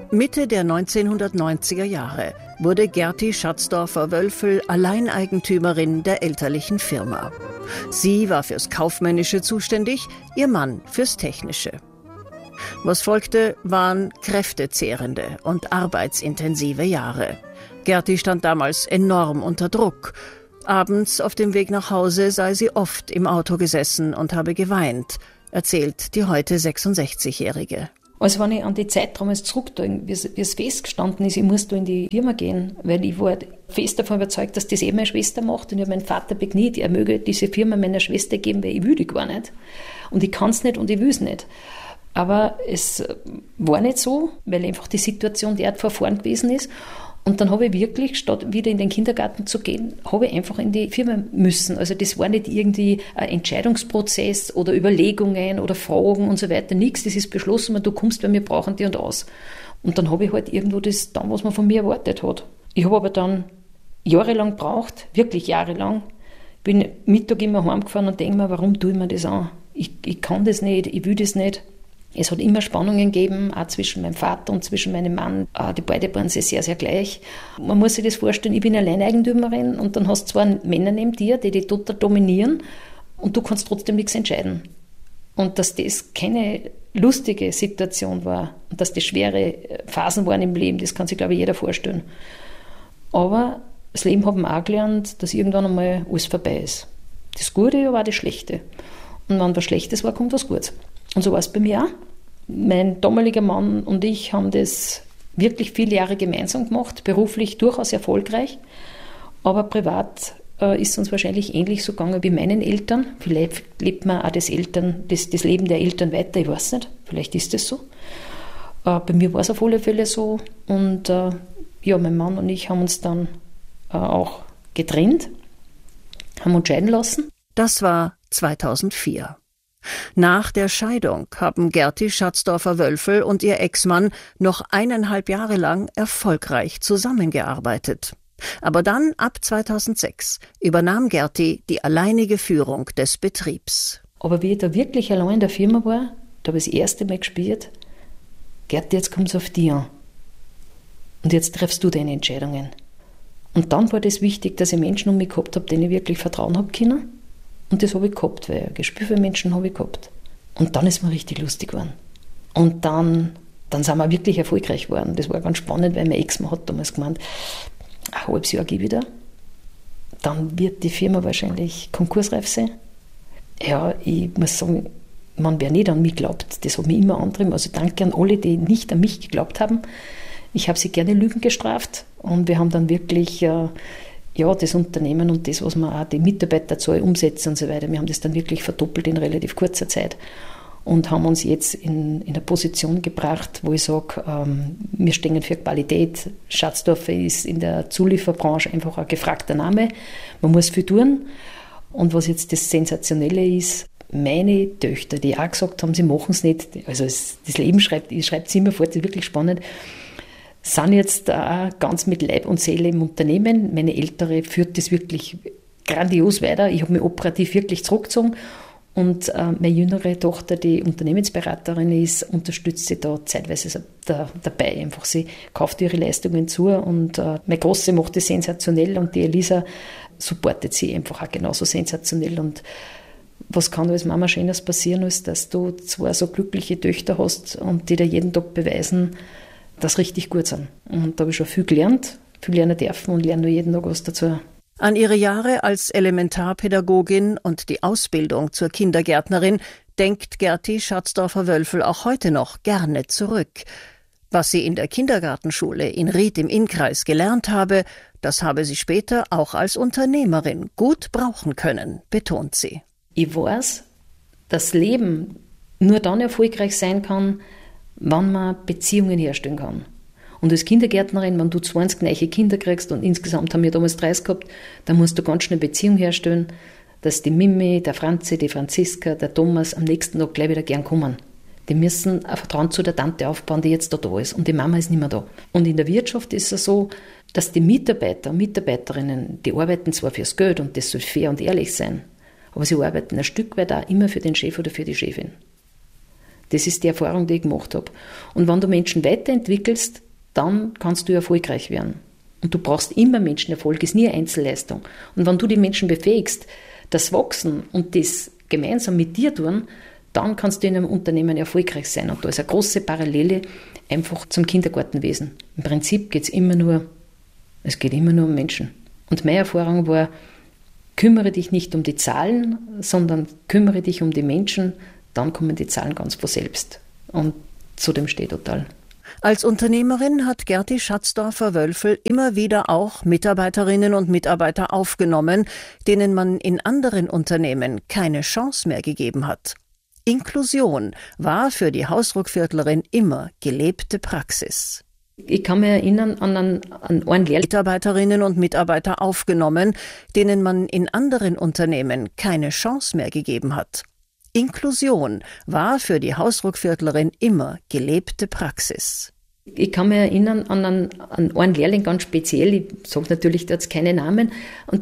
Mitte der 1990er Jahre wurde Gerti Schatzdorfer-Wölfel Alleineigentümerin der elterlichen Firma. Sie war fürs Kaufmännische zuständig, ihr Mann fürs Technische. Was folgte, waren kräftezehrende und arbeitsintensive Jahre. Gerti stand damals enorm unter Druck. Abends auf dem Weg nach Hause sei sie oft im Auto gesessen und habe geweint, erzählt die heute 66-Jährige. Also wenn ich an die Zeit damals zurückdenke, wie es festgestanden ist, ich muss da in die Firma gehen, weil ich war fest davon überzeugt, dass das meine Schwester macht, und ich habe meinen Vater bekniet, er möge diese Firma meiner Schwester geben, weil ich will die gar nicht. Und ich kann es nicht und ich will es nicht. Aber es war nicht so, weil einfach die Situation derart verfahren gewesen ist. Und dann habe ich wirklich, statt wieder in den Kindergarten zu gehen, habe ich einfach in die Firma müssen. Also das war nicht irgendwie ein Entscheidungsprozess oder Überlegungen oder Fragen und so weiter. Nichts, das ist beschlossen, du kommst, weil wir brauchen dich und aus. Und dann habe ich halt irgendwo das dann, was man von mir erwartet hat. Ich habe aber dann jahrelang gebraucht, wirklich jahrelang. Bin Mittag immer heimgefahren und denke mir, warum tue ich mir das an? Ich kann das nicht, ich will das nicht. Es hat immer Spannungen gegeben, auch zwischen meinem Vater und zwischen meinem Mann. Die beiden waren sich sehr, sehr gleich. Man muss sich das vorstellen, ich bin Alleineigentümerin und dann hast du zwei Männer neben dir, die total dominieren, und du kannst trotzdem nichts entscheiden. Und dass das keine lustige Situation war und dass das schwere Phasen waren im Leben, das kann sich, glaube ich, jeder vorstellen. Aber das Leben hat mir auch gelernt, dass irgendwann einmal alles vorbei ist. Das Gute war das Schlechte. Und wenn was Schlechtes war, kommt was Gutes. Und so war es bei mir auch. Mein damaliger Mann und ich haben das wirklich viele Jahre gemeinsam gemacht, beruflich durchaus erfolgreich, aber privat ist es uns wahrscheinlich ähnlich so gegangen wie meinen Eltern. Vielleicht lebt man auch das Leben der Eltern weiter, ich weiß nicht, vielleicht ist es so. Bei mir war es auf alle Fälle so, und mein Mann und ich haben uns dann auch getrennt, haben uns scheiden lassen. Das war 2004. Nach der Scheidung haben Gerti Schatzdorfer-Wölfel und ihr Ex-Mann noch 1,5 Jahre lang erfolgreich zusammengearbeitet. Aber dann, ab 2006, übernahm Gerti die alleinige Führung des Betriebs. Aber wie ich da wirklich allein in der Firma war, da habe ich das erste Mal gespürt, Gerti, jetzt kommt es auf dich an. Und jetzt triffst du deine Entscheidungen. Und dann war das wichtig, dass ich Menschen um mich gehabt habe, denen ich wirklich vertrauen habe können. Und das habe ich gehabt, weil ein Gespür für Menschen habe ich gehabt. Und dann ist mir richtig lustig geworden. Und dann sind wir wirklich erfolgreich geworden. Das war ganz spannend, weil mein Ex-Mann hat damals gemeint, ein halbes Jahr gehe ich wieder. Dann wird die Firma wahrscheinlich konkursreif sein. Ja, ich muss sagen, man, wer nicht an mich glaubt, das hat mich immer angetrieben. Also danke an alle, die nicht an mich geglaubt haben. Ich habe sie gerne Lügen gestraft, und wir haben dann wirklich das Unternehmen und das, was wir auch die Mitarbeiterzahl umsetzen und so weiter, wir haben das dann wirklich verdoppelt in relativ kurzer Zeit und haben uns jetzt in eine Position gebracht, wo ich sage, wir stehen für Qualität. Schatzdorfer ist in der Zulieferbranche einfach ein gefragter Name. Man muss viel tun. Und was jetzt das Sensationelle ist, meine Töchter, die auch gesagt haben, sie machen es nicht, also das Leben schreibt es immer fort, das ist wirklich spannend, sind jetzt ganz mit Leib und Seele im Unternehmen. Meine Ältere führt das wirklich grandios weiter. Ich habe mich operativ wirklich zurückgezogen. Und meine jüngere Tochter, die Unternehmensberaterin ist, unterstützt sie da zeitweise dabei. Einfach, sie kauft ihre Leistungen zu, und meine Große macht das sensationell, und die Elisa supportet sie einfach auch genauso sensationell. Und was kann als Mama Schönes passieren, als dass du zwei so glückliche Töchter hast und die dir jeden Tag beweisen, das richtig gut sind. Und da habe ich schon viel gelernt, viel lernen dürfen und lerne nur jeden Tag was dazu. An ihre Jahre als Elementarpädagogin und die Ausbildung zur Kindergärtnerin denkt Gerti Schatzdorfer-Wölfel auch heute noch gerne zurück. Was sie in der Kindergartenschule in Ried im Innkreis gelernt habe, das habe sie später auch als Unternehmerin gut brauchen können, betont sie. Ich weiß, dass Leben nur dann erfolgreich sein kann, wenn man Beziehungen herstellen kann. Und als Kindergärtnerin, wenn du 20 neue Kinder kriegst, und insgesamt haben wir damals 30 gehabt, dann musst du ganz schnell Beziehung herstellen, dass die Mimi, der Franzi, die Franziska, der Thomas am nächsten Tag gleich wieder gern kommen. Die müssen ein Vertrauen zu der Tante aufbauen, die jetzt da ist. Und die Mama ist nicht mehr da. Und in der Wirtschaft ist es so, dass die Mitarbeiter und Mitarbeiterinnen, die arbeiten zwar fürs Geld, und das soll fair und ehrlich sein, aber sie arbeiten ein Stück weit auch immer für den Chef oder für die Chefin. Das ist die Erfahrung, die ich gemacht habe. Und wenn du Menschen weiterentwickelst, dann kannst du erfolgreich werden. Und du brauchst immer Menschenerfolg, ist nie eine Einzelleistung. Und wenn du die Menschen befähigst, das Wachsen und das gemeinsam mit dir tun, dann kannst du in einem Unternehmen erfolgreich sein. Und da ist eine große Parallele einfach zum Kindergartenwesen. Im Prinzip geht es immer nur um Menschen. Und meine Erfahrung war, kümmere dich nicht um die Zahlen, sondern kümmere dich um die Menschen, dann kommen die Zahlen ganz von selbst. Und zu dem stehe ich total. Als Unternehmerin hat Gerti Schatzdorfer-Wölfel immer wieder auch Mitarbeiterinnen und Mitarbeiter aufgenommen, denen man in anderen Unternehmen keine Chance mehr gegeben hat. Inklusion war für die Hausruckviertlerin immer gelebte Praxis. Ich kann mich erinnern an einen Lehrling. Mitarbeiterinnen und Mitarbeiter aufgenommen, denen man in anderen Unternehmen keine Chance mehr gegeben hat. Inklusion war für die Hausruckviertlerin immer gelebte Praxis. Ich kann mich erinnern an einen Lehrling ganz speziell, ich sage natürlich jetzt keine Namen, und